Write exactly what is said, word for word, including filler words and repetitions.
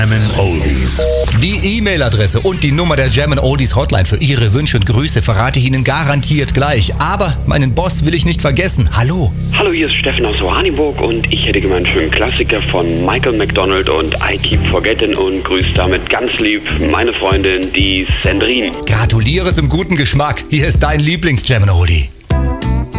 Jammin' Oldies. Die E-Mail-Adresse und die Nummer der Jammin' Oldies Hotline für Ihre Wünsche und Grüße verrate ich Ihnen garantiert gleich. Aber meinen Boss will ich nicht vergessen. Hallo. Hallo, hier ist Steffen aus Oranienburg und ich hätte gemeint einen schönen Klassiker von Michael McDonald und I Keep Forgetting und grüße damit ganz lieb meine Freundin, die Sandrine. Gratuliere zum guten Geschmack. Hier ist dein Lieblings-Jammin' Oldie.